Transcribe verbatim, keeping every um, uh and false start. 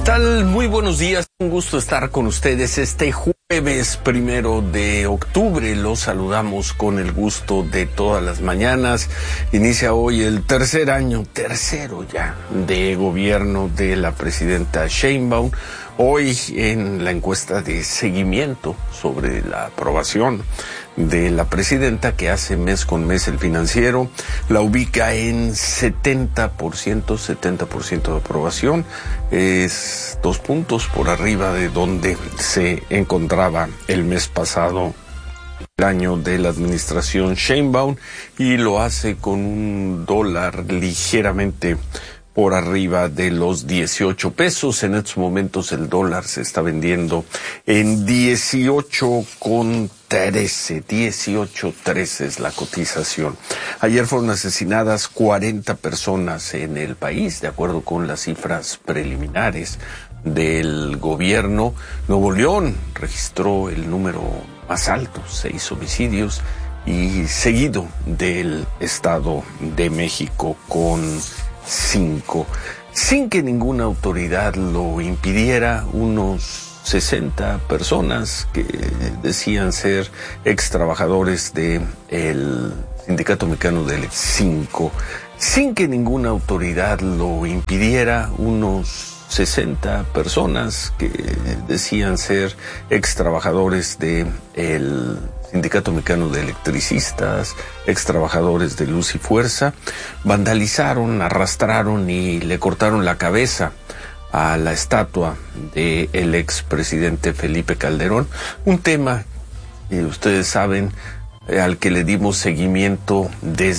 tal? Muy buenos días, un gusto estar con ustedes este jueves primero de octubre. Los saludamos con el gusto de todas las mañanas. Inicia hoy el tercer año, tercero ya, de gobierno de la presidenta Sheinbaum. Hoy en la encuesta de seguimiento sobre la aprobación de la presidenta, que hace mes con mes El Financiero la ubica en setenta por ciento, setenta por ciento de aprobación. Es dos puntos por arriba de donde se encontraba el mes pasado, el año de la administración Sheinbaum, y lo hace con un dólar ligeramente por arriba de los dieciocho pesos. En estos momentos el dólar se está vendiendo en dieciocho con trece, dieciocho trece es la cotización. Ayer fueron asesinadas cuarenta personas en el país, de acuerdo con las cifras preliminares del gobierno. Nuevo León registró el número más alto, seis homicidios, y seguido del Estado de México con cinco. Sin que ninguna autoridad lo impidiera, unos sesenta personas que decían ser ex trabajadores del Sindicato Mexicano del cinco. Sin que ninguna autoridad lo impidiera, unos sesenta personas que decían ser ex trabajadores del Sindicato Mexicano de Electricistas, ex trabajadores de Luz y Fuerza, vandalizaron, arrastraron y le cortaron la cabeza a la estatua del expresidente Felipe Calderón. Un tema, eh, ustedes saben, eh, al que le dimos seguimiento desde